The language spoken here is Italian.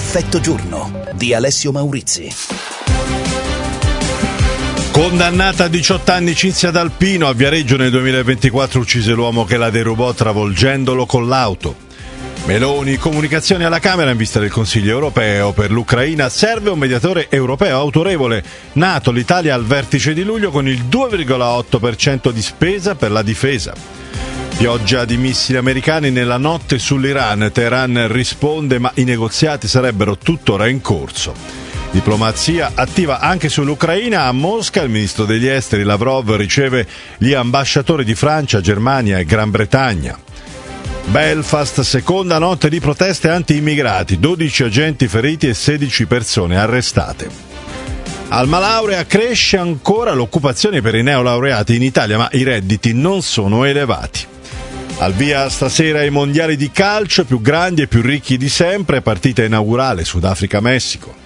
Perfetto giorno di Alessio Maurizi. Condannata a 18 anni Cinzia D'Alpino, a Viareggio nel 2024 uccise l'uomo che la derubò travolgendolo con l'auto. Meloni, comunicazioni alla Camera in vista del Consiglio europeo. Per l'Ucraina serve un mediatore europeo autorevole. NATO, l'Italia al vertice di luglio con il 2,8% di spesa per la difesa. Pioggia di missili americani nella notte sull'Iran. Teheran risponde, ma i negoziati sarebbero tuttora in corso. Diplomazia attiva anche sull'Ucraina. A Mosca il ministro degli esteri Lavrov riceve gli ambasciatori di Francia, Germania e Gran Bretagna. Belfast, seconda notte di proteste anti-immigrati, 12 agenti feriti e 16 persone arrestate. Alma Laurea, cresce ancora l'occupazione per i neolaureati in Italia, ma i redditi non sono elevati. Al via stasera i mondiali di calcio, più grandi e più ricchi di sempre, partita inaugurale Sudafrica-Messico.